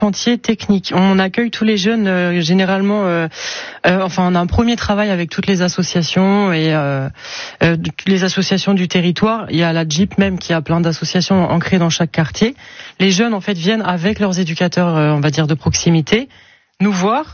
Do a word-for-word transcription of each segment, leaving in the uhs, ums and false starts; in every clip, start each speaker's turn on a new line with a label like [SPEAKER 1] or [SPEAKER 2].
[SPEAKER 1] chantier technique. On accueille tous les jeunes euh, généralement. Euh, euh, enfin, on a un premier travail avec toutes les associations et euh, euh, toutes les associations du territoire. Il y a la Jeep même qui a plein d'associations ancrées dans chaque quartier. Les jeunes en fait viennent avec leurs éducateurs, euh, on va dire de proximité, nous voir.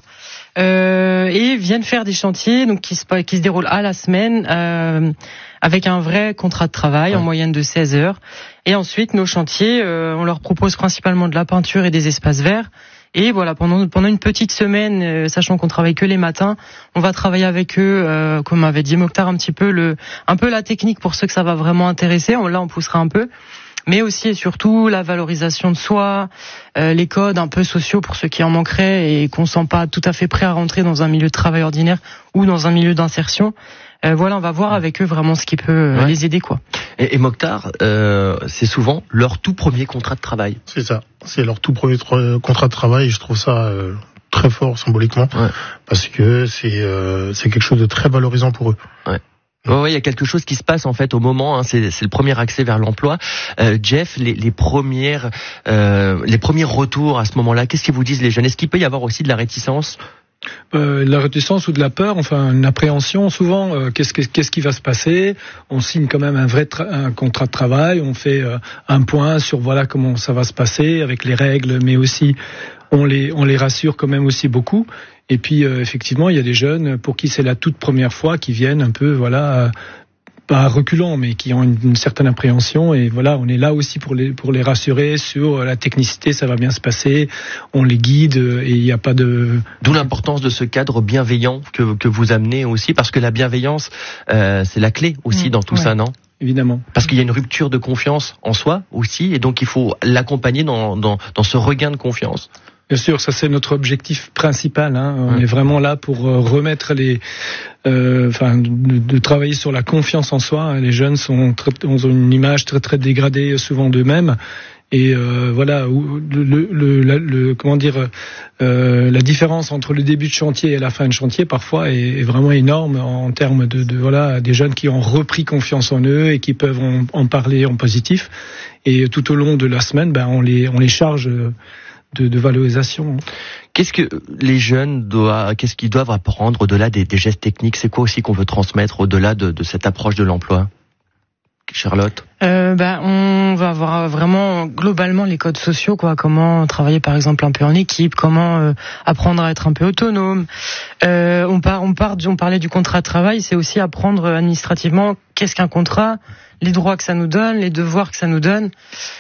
[SPEAKER 1] Euh, et viennent faire des chantiers donc qui se, qui se déroulent à la semaine euh, avec un vrai contrat de travail ouais. en moyenne de seize heures. Et ensuite, nos chantiers, euh, on leur propose principalement de la peinture et des espaces verts. Et voilà, pendant pendant une petite semaine, euh, sachant qu'on travaille que les matins, on va travailler avec eux, euh, comme avait dit Mokhtar, un petit peu le, un peu la technique pour ceux que ça va vraiment intéresser. On, là, on poussera un peu. Mais aussi et surtout la valorisation de soi, euh, les codes un peu sociaux pour ceux qui en manqueraient et qu'on ne sent pas tout à fait prêt à rentrer dans un milieu de travail ordinaire ou dans un milieu d'insertion. Euh, voilà, on va voir avec eux vraiment ce qui peut euh, ouais. les aider, quoi.
[SPEAKER 2] Et, et Mokhtar, euh, c'est souvent leur tout premier contrat de travail.
[SPEAKER 3] C'est ça, c'est leur tout premier tra- contrat de travail et je trouve ça euh, très fort symboliquement ouais. parce que c'est euh, c'est quelque chose de très valorisant pour eux.
[SPEAKER 2] Ouais. Oui, ouais, il y a quelque chose qui se passe en fait au moment. Hein, c'est, c'est le premier accès vers l'emploi. Euh, Jeff, les, les premières, euh, les premiers retours à ce moment-là, qu'est-ce qu'ils vous disent les jeunes ? Est-ce qu'il peut y avoir aussi de la réticence ?
[SPEAKER 4] Euh, la réticence ou de la peur, enfin une appréhension souvent. Euh, qu'est-ce, qu'est-ce qui va se passer ? On signe quand même un vrai tra- un contrat de travail. On fait euh, un point sur voilà comment ça va se passer avec les règles, mais aussi on les on les rassure quand même aussi beaucoup. Et puis euh, effectivement, il y a des jeunes pour qui c'est la toute première fois qui viennent un peu voilà euh, pas reculant, mais qui ont une, une certaine appréhension. Et voilà, on est là aussi pour les pour les rassurer sur la technicité, ça va bien se passer. On les guide et il n'y a pas de.
[SPEAKER 2] D'où l'importance de ce cadre bienveillant que que vous amenez aussi, parce que la bienveillance, euh, c'est la clé aussi mmh, dans tout ouais. ça, non ?
[SPEAKER 4] Évidemment.
[SPEAKER 2] Parce qu'il y a une rupture de confiance en soi aussi, et donc il faut l'accompagner dans dans dans ce regain de confiance.
[SPEAKER 4] Bien sûr, ça c'est notre objectif principal. Hein. On mmh. est vraiment là pour remettre les, euh, enfin, de, de travailler sur la confiance en soi. Les jeunes sont très, ont une image très très dégradée souvent d'eux-mêmes. Et euh, voilà, le, le, le, le comment dire, euh, la différence entre le début de chantier et la fin de chantier parfois est, est vraiment énorme en termes de, de voilà des jeunes qui ont repris confiance en eux et qui peuvent en, en parler en positif. Et tout au long de la semaine, ben on les on les charge de, de valorisation.
[SPEAKER 2] Qu'est-ce que les jeunes doivent, qu'est-ce qu'ils doivent apprendre au-delà des, des gestes techniques ? C'est quoi aussi qu'on veut transmettre au-delà de, de cette approche de l'emploi ? Charlotte ?
[SPEAKER 1] euh, ben, on va avoir vraiment globalement les codes sociaux, quoi. Comment travailler par exemple un peu en équipe, comment euh, apprendre à être un peu autonome. Euh, on part, on part, on parlait du contrat de travail, c'est aussi apprendre administrativement qu'est-ce qu'un contrat, les droits que ça nous donne, les devoirs que ça nous donne.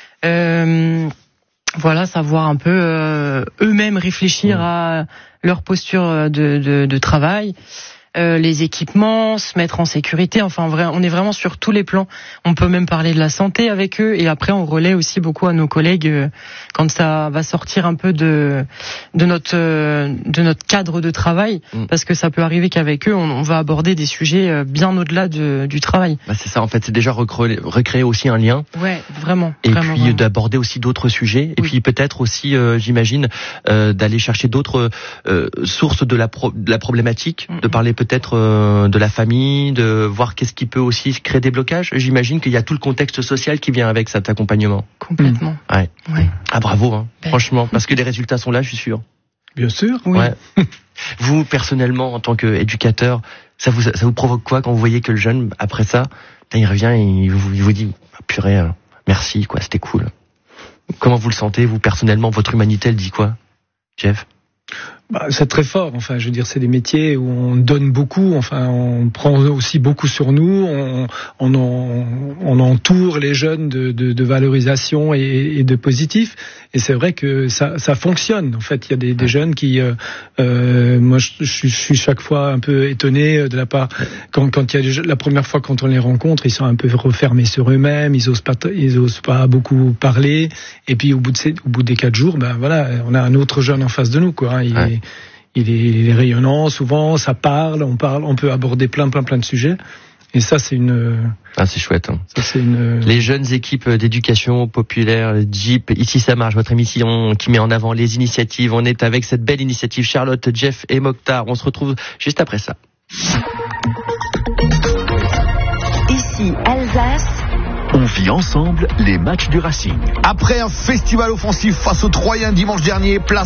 [SPEAKER 1] Euh, Voilà, savoir un peu euh, eux-mêmes réfléchir mmh. à leur posture de, de, de travail, euh, les équipements, se mettre en sécurité. Enfin, vrai, on est vraiment sur tous les plans. On peut même parler de la santé avec eux. Et après, on relaie aussi beaucoup à nos collègues euh, quand ça va sortir un peu de de notre euh, de notre cadre de travail, mmh. parce que ça peut arriver qu'avec eux, on, on va aborder des sujets euh, bien au-delà de, du travail.
[SPEAKER 2] Bah c'est ça, en fait, c'est déjà recréer, recréer aussi un lien.
[SPEAKER 1] Ouais, vraiment.
[SPEAKER 2] Et
[SPEAKER 1] vraiment,
[SPEAKER 2] puis
[SPEAKER 1] vraiment.
[SPEAKER 2] d'aborder aussi d'autres sujets. Et
[SPEAKER 1] oui.
[SPEAKER 2] puis peut-être aussi, euh, j'imagine, euh, d'aller chercher d'autres euh, sources de la pro- de la problématique, mmh. de parler peut-être euh, de la famille, de voir qu'est-ce qui peut aussi créer des blocages. J'imagine qu'il y a tout le contexte social qui vient avec cet accompagnement.
[SPEAKER 1] Complètement.
[SPEAKER 2] Mmh. Ouais.
[SPEAKER 1] ouais.
[SPEAKER 2] Ah bravo, hein, ben. franchement, parce que les résultats sont là, je suis sûr.
[SPEAKER 4] Bien sûr.
[SPEAKER 1] Oui.
[SPEAKER 2] Ouais. Vous personnellement, en tant qu'éducateur, ça vous ça vous provoque quoi quand vous voyez que le jeune après ça, il revient et il vous, il vous dit purée, euh, merci quoi, c'était cool. Comment vous le sentez vous personnellement, votre humanité elle dit quoi, Jeff?
[SPEAKER 4] Bah, c'est très fort. Enfin, je veux dire, c'est des métiers où on donne beaucoup. Enfin, on prend aussi beaucoup sur nous. On, on, on, on entoure les jeunes de, de, de valorisation et, et de positif. Et c'est vrai que ça, ça fonctionne. En fait, il y a des, des jeunes qui, euh, euh, moi, je, je suis chaque fois un peu étonné de la part quand, quand il y a des, la première fois quand on les rencontre, ils sont un peu refermés sur eux-mêmes. Ils osent pas, ils osent pas beaucoup parler. Et puis au bout de ces, au bout des quatre jours, ben voilà, on a un autre jeune en face de nous, quoi. Il
[SPEAKER 2] ouais.
[SPEAKER 4] est, Il est, il est rayonnant, souvent, ça parle, on parle, on peut aborder plein, plein, plein de sujets. Et ça, c'est une.
[SPEAKER 2] Ah, c'est chouette. Hein.
[SPEAKER 4] Ça, c'est une.
[SPEAKER 2] Les jeunes équipes d'éducation populaire, Jeep, ici ça marche, votre émission qui met en avant les initiatives. On est avec cette belle initiative, Charlotte, Jeff et Mokhtar. On se retrouve juste après ça.
[SPEAKER 5] Ici Alsace, On vit ensemble les matchs du Racing.
[SPEAKER 6] Après un festival offensif face aux Troyens dimanche dernier, place